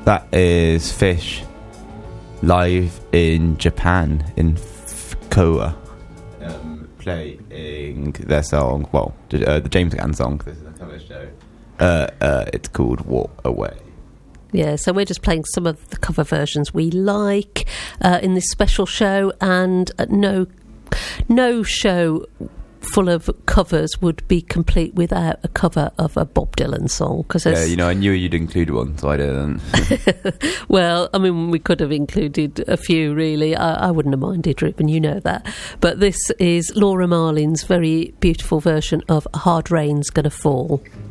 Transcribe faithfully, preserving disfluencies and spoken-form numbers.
That is Fish live in Japan, in Fukuoka, um, playing their song, well, uh, the James Gunn song. This is a cover show. Uh, uh, it's called Walk Away. Yeah, so we're just playing some of the cover versions we like uh, in this special show, and uh, no, no show full of covers would be complete without a cover of a Bob Dylan song. Cause yeah, you know, I knew you'd include one, so I didn't. Well, I mean, we could have included a few, really. I, I wouldn't have minded, Ruben, you know that. But this is Laura Marlin's very beautiful version of Hard Rain's Gonna Fall.